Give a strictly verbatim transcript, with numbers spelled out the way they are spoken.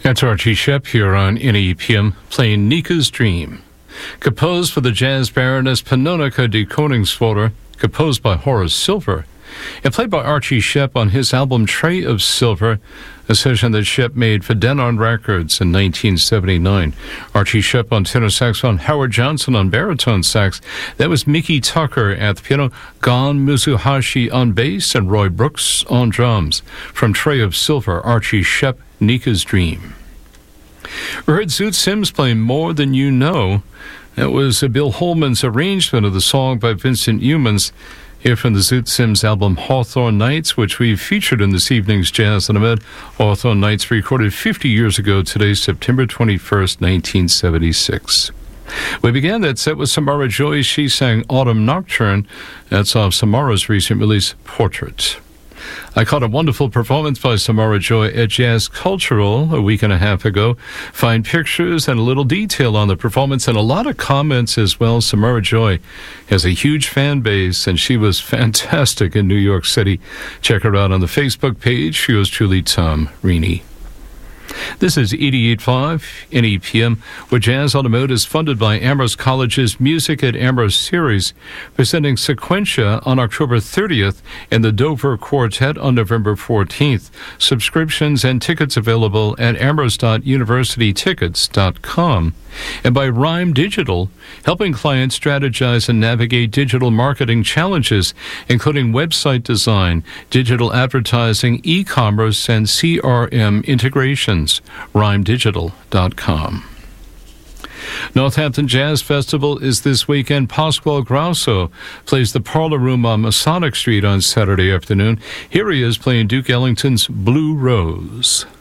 That's Archie Shepp here on N E P M, playing Nika's Dream. Composed for the jazz baroness Pannonica de Koningsvoorde, composed by Horace Silver, and played by Archie Shepp on his album Tray of Silver, a session that Shepp made for Denon Records in nineteen seventy-nine. Archie Shepp on tenor saxophone, Howard Johnson on baritone sax. That was Mickey Tucker at the piano, Gon Mizuhashi on bass, and Roy Brooks on drums. From Tray of Silver, Archie Shepp, Nika's Dream. We heard Zoot Sims playing More Than You Know. That was uh, Bill Holman's arrangement of the song by Vincent Youmans, here from the Zoot Sims album Hawthorne Nights, which we've featured in this evening's Jazz on the Med. Hawthorne Nights recorded fifty years ago today, September twenty-first, nineteen seventy-six. We began that set with Samara Joy. She sang Autumn Nocturne. That's off Samara's recent release, Portrait. I caught a wonderful performance by Samara Joy at Jazz Cultural a week and a half ago. Find pictures and a little detail on the performance and a lot of comments as well. Samara Joy has a huge fan base, and she was fantastic in New York City. Check her out on the Facebook page. Yours truly, Tom Reaney. This is eighty-eight point five N E P M, where Jazz on the Mode is funded by Amherst College's Music at Amherst series, presenting Sequentia on October thirtieth and the Dover Quartet on November fourteenth. Subscriptions and tickets available at amherst dot university tickets dot com. And by Rhyme Digital, helping clients strategize and navigate digital marketing challenges, including website design, digital advertising, e-commerce, and C R M integrations. rhyme digital dot com. Northampton Jazz Festival is this weekend. Pasquale Grauso plays the Parlor Room on Masonic Street on Saturday afternoon. Here he is playing Duke Ellington's Blue Rose.